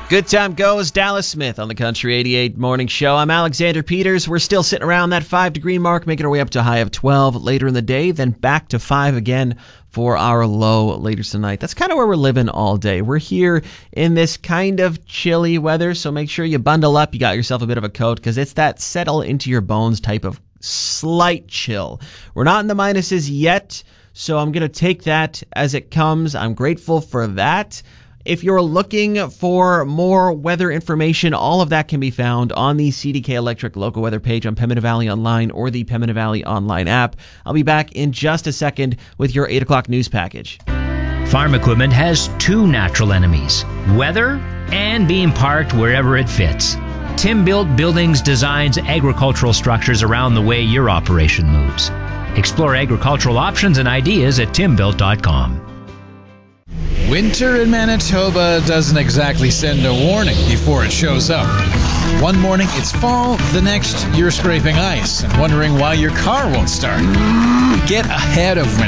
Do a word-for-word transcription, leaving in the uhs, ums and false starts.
Good time goes Dallas Smith on the Country eighty-eight Morning Show. I'm Alexander Peters. We're still sitting around that five-degree mark, making our way up to a high of twelve later in the day, then back to five again for our low later tonight. That's kind of where we're living all day. We're here in this kind of chilly weather, so make sure you bundle up. You got yourself a bit of a coat because it's that settle into your bones type of slight chill. We're not in the minuses yet, so I'm going to take that as it comes. I'm grateful for that. If you're looking for more weather information, all of that can be found on the C D K Electric local weather page on Pembina Valley Online or the Pembina Valley Online app. I'll be back in just a second with your eight o'clock news package. Farm equipment has two natural enemies, weather and being parked wherever it fits. Tim Built Buildings designs agricultural structures around the way your operation moves. Explore agricultural options and ideas at tim built dot com. Winter in Manitoba doesn't exactly send a warning before it shows up. One morning it's fall, the next you're scraping ice and wondering why your car won't start. Get ahead of winter.